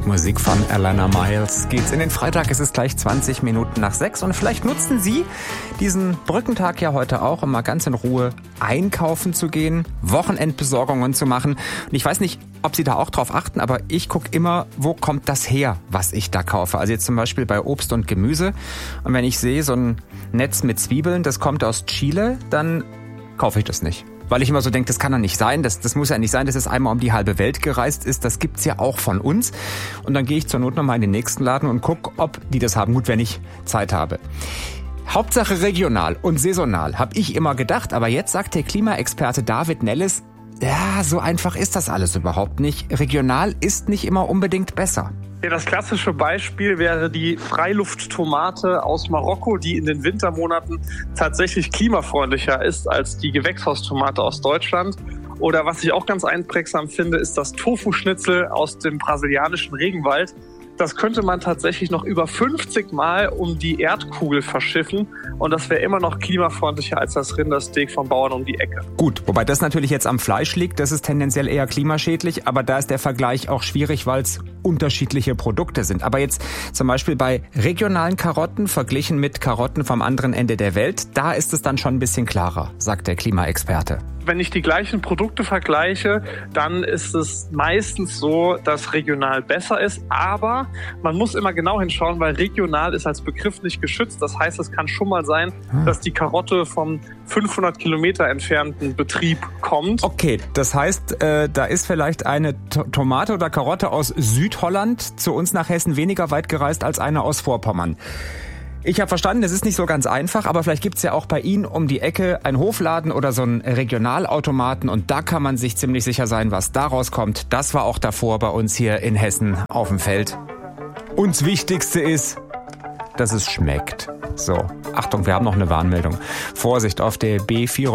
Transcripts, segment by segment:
Musik von Alana Miles. Geht's in den Freitag, es ist gleich 20 Minuten nach 6 und vielleicht nutzen Sie diesen Brückentag ja heute auch, um mal ganz in Ruhe einkaufen zu gehen, Wochenendbesorgungen zu machen. Und ich weiß nicht, ob Sie da auch drauf achten, aber ich gucke immer, wo kommt das her, was ich da kaufe. Also jetzt zum Beispiel bei Obst und Gemüse. Und wenn ich sehe, so ein Netz mit Zwiebeln, das kommt aus Chile, dann kaufe ich das nicht. Weil ich immer so denke, das kann doch nicht sein, das muss ja nicht sein, dass es einmal um die halbe Welt gereist ist, das gibt's ja auch von uns. Und dann gehe ich zur Not nochmal in den nächsten Laden und gucke, ob die das haben, gut, wenn ich Zeit habe. Hauptsache regional und saisonal, habe ich immer gedacht, aber jetzt sagt der Klimaexperte David Nelles, ja, so einfach ist das alles überhaupt nicht. Regional ist nicht immer unbedingt besser. Ja, das klassische Beispiel wäre die Freilufttomate aus Marokko, die in den Wintermonaten tatsächlich klimafreundlicher ist als die Gewächshaustomate aus Deutschland. Oder was ich auch ganz einprägsam finde, ist das Tofu-Schnitzel aus dem brasilianischen Regenwald. Das könnte man tatsächlich noch über 50 Mal um die Erdkugel verschiffen und das wäre immer noch klimafreundlicher als das Rindersteak vom Bauern um die Ecke. Gut, wobei das natürlich jetzt am Fleisch liegt, das ist tendenziell eher klimaschädlich, aber da ist der Vergleich auch schwierig, weil es unterschiedliche Produkte sind. Aber jetzt zum Beispiel bei regionalen Karotten verglichen mit Karotten vom anderen Ende der Welt, da ist es dann schon ein bisschen klarer, sagt der Klimaexperte. Wenn ich die gleichen Produkte vergleiche, dann ist es meistens so, dass regional besser ist. Aber man muss immer genau hinschauen, weil regional ist als Begriff nicht geschützt. Das heißt, es kann schon mal sein, dass die Karotte vom 500 Kilometer entfernten Betrieb kommt. Okay, das heißt, da ist vielleicht eine Tomate oder Karotte aus Südholland zu uns nach Hessen weniger weit gereist als eine aus Vorpommern. Ich habe verstanden, es ist nicht so ganz einfach, aber vielleicht gibt's ja auch bei Ihnen um die Ecke einen Hofladen oder so einen Regionalautomaten und da kann man sich ziemlich sicher sein, was daraus kommt. Das war auch davor bei uns hier in Hessen auf dem Feld. Und das Wichtigste ist, dass es schmeckt. So, Achtung, wir haben noch eine Warnmeldung. Vorsicht, auf der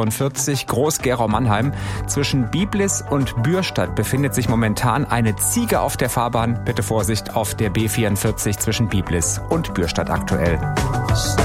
B44 Groß-Gerau-Mannheim zwischen Biblis und Bürstadt befindet sich momentan eine Ziege auf der Fahrbahn. Bitte Vorsicht auf der B44 zwischen Biblis und Bürstadt aktuell.